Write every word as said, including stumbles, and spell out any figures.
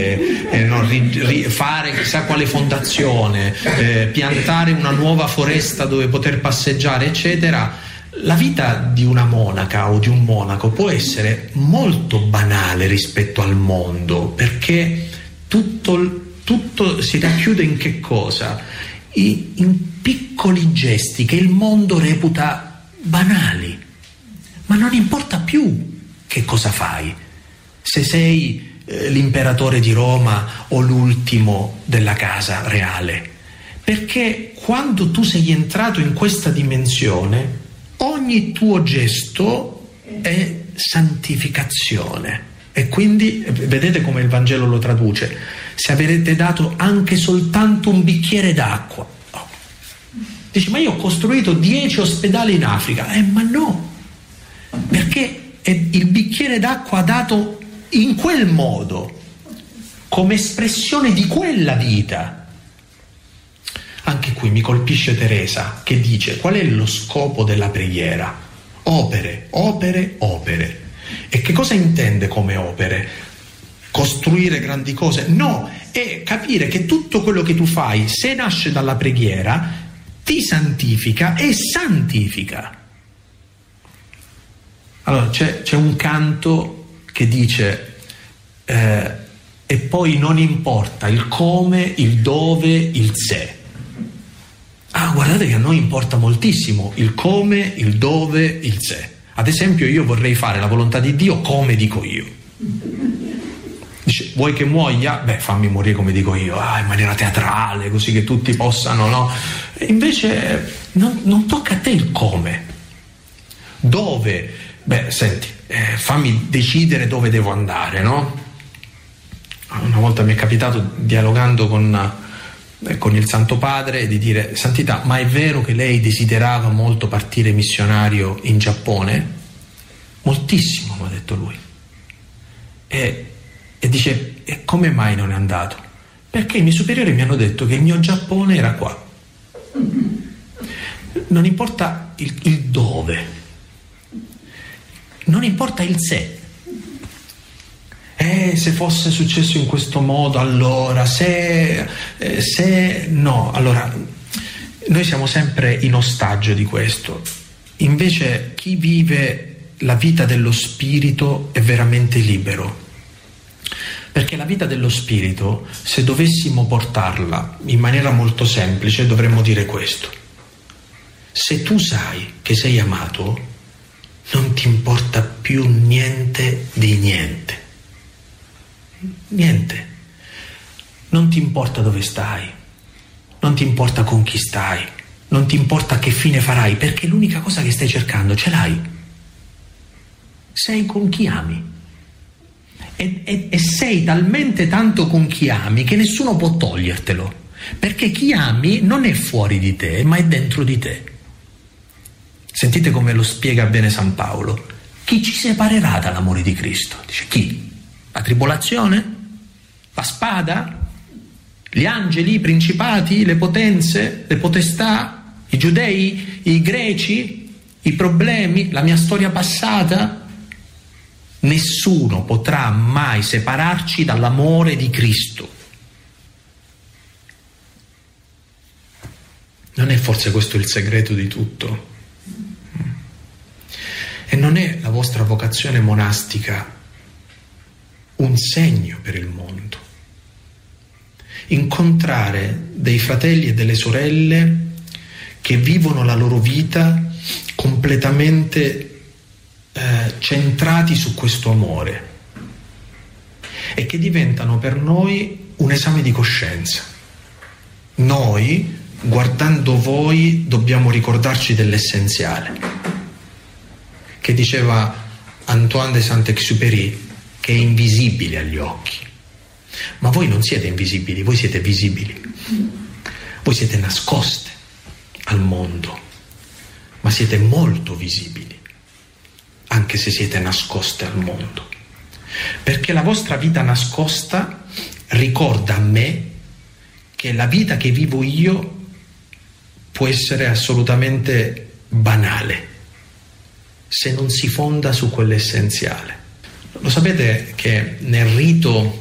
Eh, no, ri, ri, fare chissà quale fondazione, eh, piantare una nuova foresta dove poter passeggiare, eccetera. La vita di una monaca o di un monaco può essere molto banale rispetto al mondo, perché tutto, tutto si racchiude in che cosa? In, in piccoli gesti che il mondo reputa banali, ma non importa più che cosa fai, se sei l'imperatore di Roma o l'ultimo della casa reale, perché quando tu sei entrato in questa dimensione ogni tuo gesto è santificazione. E quindi vedete come il Vangelo lo traduce: se avete dato anche soltanto un bicchiere d'acqua. Oh. Dice: ma io ho costruito dieci ospedali in Africa. Eh ma no, perché il bicchiere d'acqua dato in quel modo, come espressione di quella vita. Anche qui mi colpisce Teresa, che dice: qual è lo scopo della preghiera? Opere, opere, opere. E che cosa intende come opere? Costruire grandi cose? No, è capire che tutto quello che tu fai, se nasce dalla preghiera, ti santifica e santifica. Allora c'è, c'è un canto che dice eh, e poi non importa il come, il dove, il se. Ah, guardate che a noi importa moltissimo il come, il dove, il se. Ad esempio, io vorrei fare la volontà di Dio come dico io. Dice: vuoi che muoia? Beh, fammi morire come dico io, ah, in maniera teatrale, così che tutti possano, no? E invece non, non tocca a te il come. Dove? Beh, senti, eh, fammi decidere dove devo andare, no? Una volta mi è capitato, dialogando con, eh, con il Santo Padre, di dire: Santità, ma è vero che lei desiderava molto partire missionario in Giappone? Moltissimo, mi ha detto lui. E, e dice: e come mai non è andato? Perché i miei superiori mi hanno detto che il mio Giappone era qua. Non importa il, il dove, non importa il se. Eh, se fosse successo in questo modo, allora, se, eh, se no, allora, noi siamo sempre in ostaggio di questo. Invece chi vive la vita dello spirito è veramente libero. Perché la vita dello spirito, se dovessimo portarla in maniera molto semplice, dovremmo dire questo: se tu sai che sei amato, non ti importa più niente di niente. Niente. Non ti importa dove stai, non ti importa con chi stai, non ti importa che fine farai, perché l'unica cosa che stai cercando ce l'hai. Sei con chi ami. E, e, e sei talmente tanto con chi ami che nessuno può togliertelo, perché chi ami non è fuori di te, ma è dentro di te. Sentite come lo spiega bene San Paolo: chi ci separerà dall'amore di Cristo? Dice: chi? La tribolazione? La spada? Gli angeli, i principati, le potenze, le potestà, i giudei, i greci, i problemi, la mia storia passata? Nessuno potrà mai separarci dall'amore di Cristo. Non è forse questo il segreto di tutto? E non è la vostra vocazione monastica un segno per il mondo? Incontrare dei fratelli e delle sorelle che vivono la loro vita completamente eh, centrati su questo amore e che diventano per noi un esame di coscienza. Noi, guardando voi, dobbiamo ricordarci dell'essenziale, che diceva Antoine de Saint-Exupéry, che è invisibile agli occhi. Ma voi non siete invisibili, voi siete visibili. Voi siete nascoste al mondo, ma siete molto visibili, anche se siete nascoste al mondo. Perché la vostra vita nascosta ricorda a me che la vita che vivo io può essere assolutamente banale se non si fonda su quell'essenziale. Lo sapete che nel rito